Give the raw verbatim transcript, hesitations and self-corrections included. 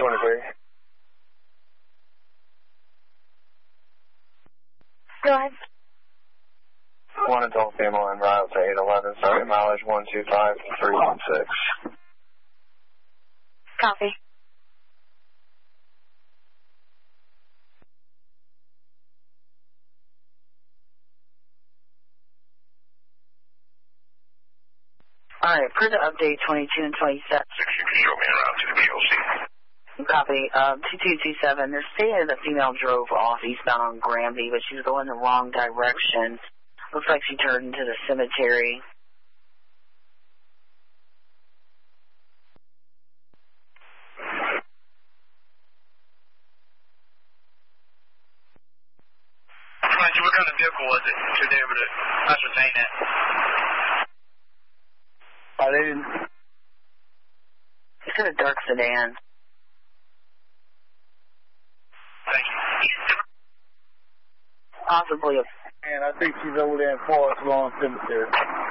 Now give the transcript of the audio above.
twenty-three. Go ahead. One adult female en route to eight eleven, starting mileage one two five three one six. Copy. All right, for the update twenty-two and twenty-seven. Show me around to the P O C. Copy. Uh, two two two seven. They're saying the female drove off eastbound on Granby, but she was going the wrong direction. Looks like she turned into the cemetery. What kind of vehicle was it? Should they be able to ascertain that? I didn't. It's in a dark sedan. Thank you. Possibly a... And I think she's over there in Forest Lawn Cemetery.